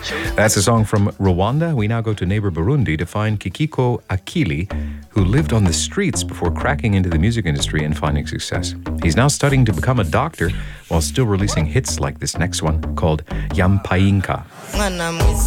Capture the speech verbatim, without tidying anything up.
That's a song from Rwanda. We now go to neighbor Burundi to find Kikiko Akili, who lived on the streets before cracking into the music industry and finding success. He's now studying to become a doctor while still releasing hits like this next one called Yampainka.